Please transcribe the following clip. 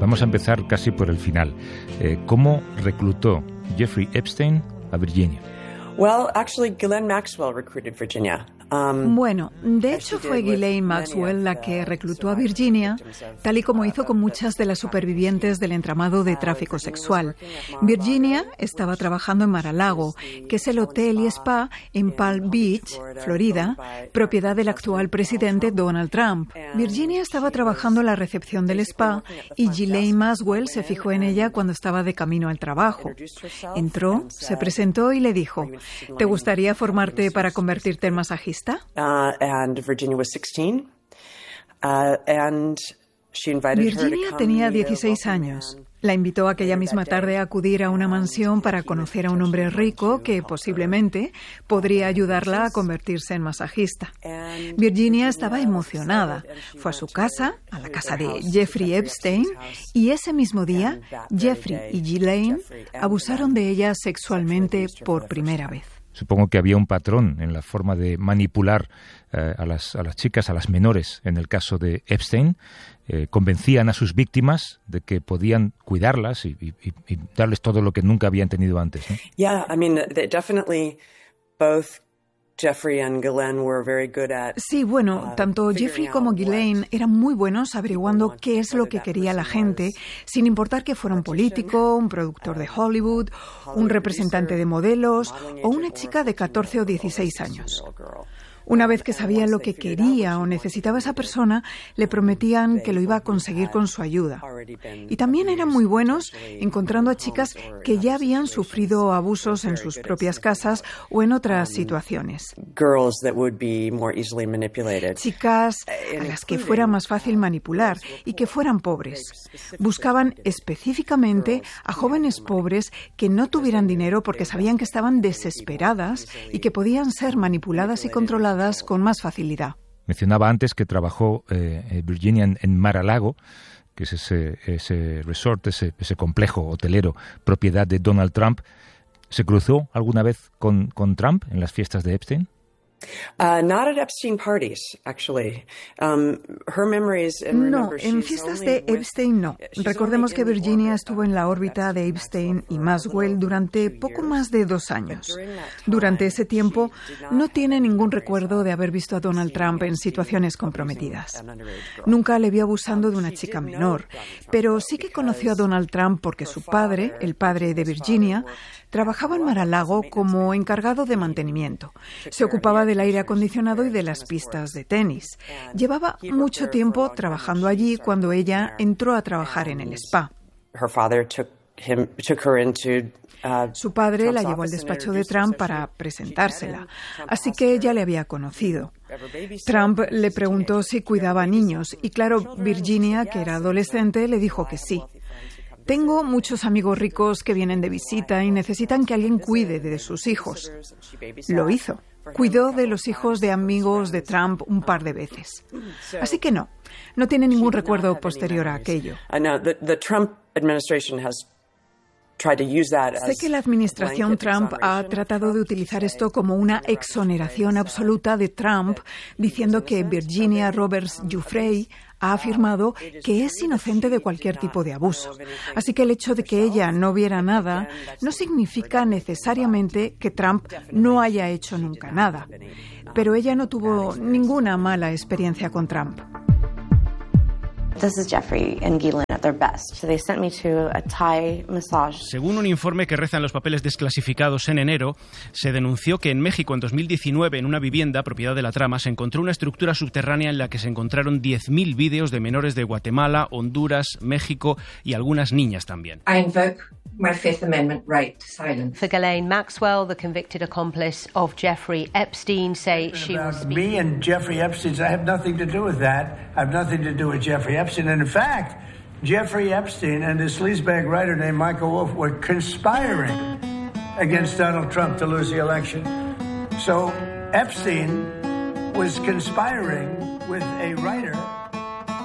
Vamos a empezar casi por el final. ¿Cómo reclutó Jeffrey Epstein a Virginia? Well, actually, Ghislaine Maxwell recruited Virginia. Bueno, de hecho fue Ghislaine Maxwell la que reclutó a Virginia, tal y como hizo con muchas de las supervivientes del entramado de tráfico sexual. Virginia estaba trabajando en Mar-a-Lago, que es el hotel y spa en Palm Beach, Florida, propiedad del actual presidente Donald Trump. Virginia estaba trabajando en la recepción del spa y Ghislaine Maxwell se fijó en ella cuando estaba de camino al trabajo. Entró, se presentó y le dijo: ¿te gustaría formarte para convertirte en masajista? Virginia tenía 16 años. La invitó aquella misma tarde a acudir a una mansión para conocer a un hombre rico que posiblemente podría ayudarla a convertirse en masajista. Virginia estaba emocionada. Fue a su casa, a la casa de Jeffrey Epstein, y ese mismo día Jeffrey y Ghislaine abusaron de ella sexualmente por primera vez. Supongo que había un patrón en la forma de manipular a las chicas, a las menores. En el caso de Epstein, convencían a sus víctimas de que podían cuidarlas y darles todo lo que nunca habían tenido antes, ¿no? Yeah, I mean, definitely both Jeffrey and Ghislaine were very good at. Sí, bueno, tanto Jeffrey como Ghislaine eran muy buenos averiguando qué es lo que quería la gente, sin importar que fuera un político, un productor de Hollywood, un representante de modelos o una chica de 14 o 16 años. Una vez que sabían lo que quería o necesitaba esa persona, le prometían que lo iba a conseguir con su ayuda. Y también eran muy buenos encontrando a chicas que ya habían sufrido abusos en sus propias casas o en otras situaciones. Chicas a las que fuera más fácil manipular y que fueran pobres. Buscaban específicamente a jóvenes pobres que no tuvieran dinero porque sabían que estaban desesperadas y que podían ser manipuladas y controladas con más facilidad. Mencionaba antes que trabajó Virginia en Mar-a-Lago, que es ese resort, ese complejo hotelero, propiedad de Donald Trump. ¿Se cruzó alguna vez con Trump en las fiestas de Epstein? Not at Epstein parties, actually. Her memories. No, en fiestas de Epstein no. Recordemos que Virginia estuvo en la órbita de Epstein y Maxwell durante poco más de 2 años. Durante ese tiempo no tiene ningún recuerdo de haber visto a Donald Trump en situaciones comprometidas. Nunca le vio abusando de una chica menor, pero sí que conoció a Donald Trump porque su padre, el padre de Virginia, trabajaba en Mar-a-Lago como encargado de mantenimiento. Se ocupaba del aire acondicionado y de las pistas de tenis. Llevaba mucho tiempo trabajando allí cuando ella entró a trabajar en el spa. Su padre la llevó al despacho de Trump para presentársela, así que ella le había conocido. Trump le preguntó si cuidaba a niños y claro, Virginia, que era adolescente, le dijo que sí. Tengo muchos amigos ricos que vienen de visita y necesitan que alguien cuide de sus hijos. Lo hizo. Cuidó de los hijos de amigos de Trump un par de veces. Así que no tiene ningún recuerdo posterior a aquello. Sé que la administración Trump ha tratado de utilizar esto como una exoneración absoluta de Trump, diciendo que Virginia Roberts Giuffre ha afirmado que es inocente de cualquier tipo de abuso. Así que el hecho de que ella no viera nada no significa necesariamente que Trump no haya hecho nunca nada. Pero ella no tuvo ninguna mala experiencia con Trump. This is Jeffrey and Ghislaine at their best. So they sent me to a Thai massage. Según un informe que reza en los papeles desclasificados en enero, se denunció que en México en 2019, en una vivienda propiedad de la trama, se encontró una estructura subterránea en la que se encontraron 10.000 vídeos de menores de Guatemala, Honduras, México y algunas niñas también. I invoke my Fifth Amendment right to silence. For Ghislaine Maxwell, the convicted accomplice of Jeffrey Epstein, say she was speaking. Me and Jeffrey Epstein, I have nothing to do with that. I have nothing to do with Jeffrey Epstein. And in fact, Jeffrey Epstein and this sleazebag writer named Michael Wolff were conspiring against Donald Trump to lose the election. So Epstein was conspiring with a writer